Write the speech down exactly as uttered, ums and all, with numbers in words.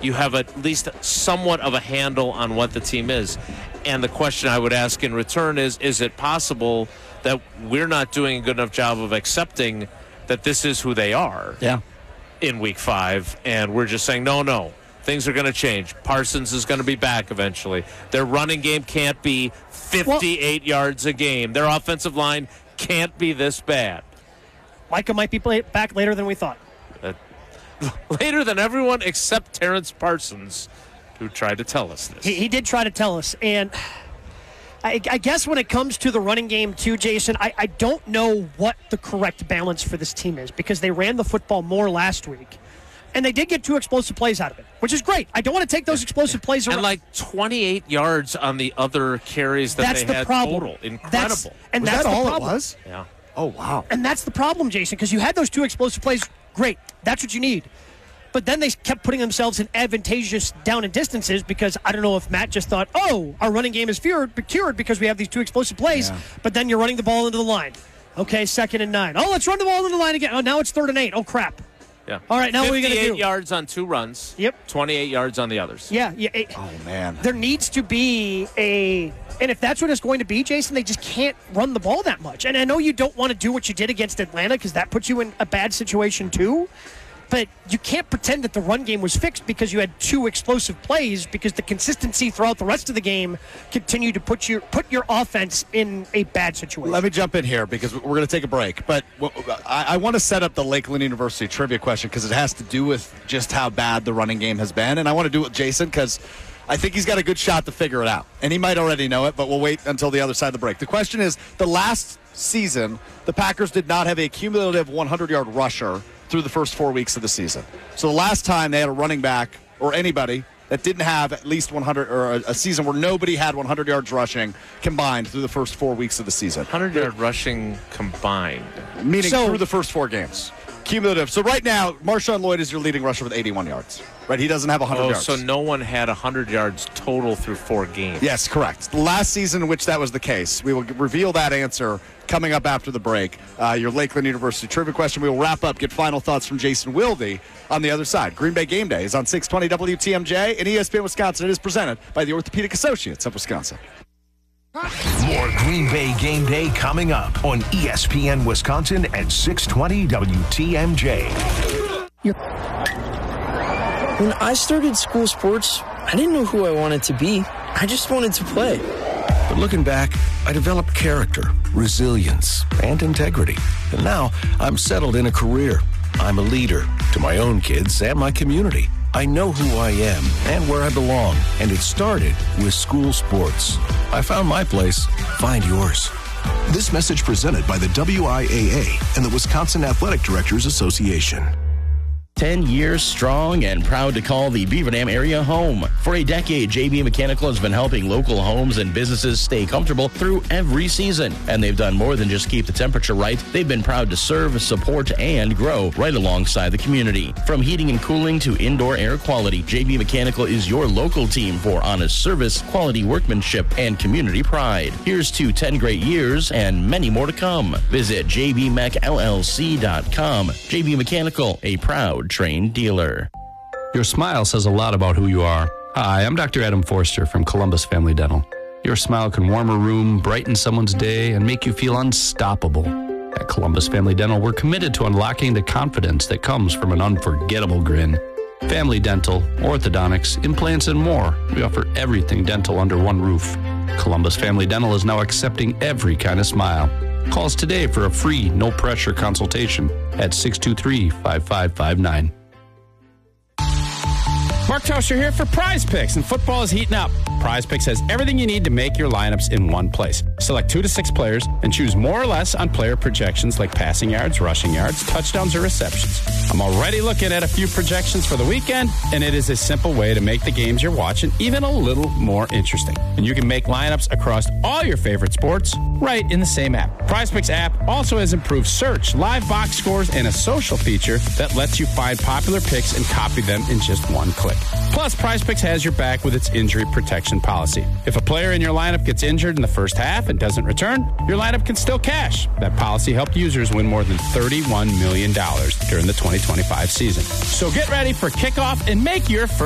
you have at least somewhat of a handle on what the team is. And the question I would ask in return is, is it possible that we're not doing a good enough job of accepting that this is who they are yeah. in week five, and we're just saying, no, no, things are going to change. Parsons is going to be back eventually. Their running game can't be fifty-eight well, yards a game. Their offensive line can't be this bad. Micah might be play- back later than we thought. Uh, later than everyone except Terrence Parsons, who tried to tell us this. He, he did try to tell us, and I, I guess when it comes to the running game too, Jason, I, I don't know what the correct balance for this team is, because they ran the football more last week, and they did get two explosive plays out of it, which is great. I don't want to take those explosive plays around. And like twenty-eight yards on the other carries that that's they the had problem. total. Incredible. That's, and was that's that the all problem. it was? Yeah. Oh, wow. And that's the problem, Jason, because you had those two explosive plays. Great. That's what you need. But then they kept putting themselves in advantageous down and distances, because I don't know if Matt just thought, oh, our running game is cured, cured because we have these two explosive plays, yeah. but then you're running the ball into the line. Okay, second and nine. Oh, let's run the ball into the line again. Oh, now it's third and eight. Oh, crap. Yeah. All right, now what are we going to do? fifty-eight yards on two runs. Yep. twenty-eight yards on the others. Yeah. yeah it, oh, man. There needs to be a – and if that's what it's going to be, Jason, they just can't run the ball that much. And I know you don't want to do what you did against Atlanta, because that puts you in a bad situation too. But you can't pretend that the run game was fixed because you had two explosive plays, because the consistency throughout the rest of the game continued to put your put your offense in a bad situation. Let me jump in here, because we're going to take a break. But I, I want to set up the Lakeland University trivia question, because it has to do with just how bad the running game has been. And I want to do it with Jason, because I think he's got a good shot to figure it out. And he might already know it, but we'll wait until the other side of the break. The question is, the last season, the Packers did not have a cumulative hundred-yard rusher through the first four weeks of the season. So the last time they had a running back or anybody that didn't have at least one hundred, or a, a season where nobody had one hundred yards rushing combined through the first four weeks of the season. hundred-yard rushing combined. Meaning so, through the first four games. Cumulative. So right now, Marshawn Lloyd is your leading rusher with eighty-one yards. Right? He doesn't have one hundred oh, yards. So no one had one hundred yards total through four games. Yes, correct. The last season in which that was the case. We will reveal that answer coming up after the break. Uh, your Lakeland University trivia question. We will wrap up, get final thoughts from Jason Wilde on the other side. Green Bay Game Day is on six twenty W T M J and E S P N Wisconsin. It is presented by the Orthopedic Associates of Wisconsin. More Green Bay Game Day coming up on E S P N Wisconsin at six twenty W T M J. When I started school sports, I didn't know who I wanted to be. I just wanted to play. But looking back, I developed character, resilience, and integrity. And now I'm settled in a career. I'm a leader to my own kids and my community. I know who I am and where I belong, and it started with school sports. I found my place. Find yours. This message presented by the W I A A and the Wisconsin Athletic Directors Association. Ten years strong and proud to call the Beaver Dam area home. For a decade, J B Mechanical has been helping local homes and businesses stay comfortable through every season. And they've done more than just keep the temperature right. They've been proud to serve, support, and grow right alongside the community. From heating and cooling to indoor air quality, J B Mechanical is your local team for honest service, quality workmanship, and community pride. Here's to ten great years and many more to come. Visit j b mech l l c dot com. J B Mechanical, a proud trained dealer. Your smile says a lot about who you are. Hi, I'm Doctor Adam Forster from Columbus Family Dental. Your smile can warm a room, brighten someone's day, and make you feel unstoppable. At Columbus Family Dental, we're committed to unlocking the confidence that comes from an unforgettable grin. Family dental, orthodontics, implants, and more. We offer everything dental under one roof. Columbus Family Dental is now accepting every kind of smile. Call us today for a free, no-pressure consultation at six two three, five five five nine. Mark Tauscher here for Prize Picks, and football is heating up. Prize Picks has everything you need to make your lineups in one place. Select two to six players and choose more or less on player projections like passing yards, rushing yards, touchdowns, or receptions. I'm already looking at a few projections for the weekend, and it is a simple way to make the games you're watching even a little more interesting. And you can make lineups across all your favorite sports right in the same app. Prize Picks app also has improved search, live box scores, and a social feature that lets you find popular picks and copy them in just one click. Plus, Prize Picks has your back with its injury protection policy. If a player in your lineup gets injured in the first half and doesn't return, your lineup can still cash. That policy helped users win more than thirty-one million dollars during the twenty twenty-five season. So get ready for kickoff and make your first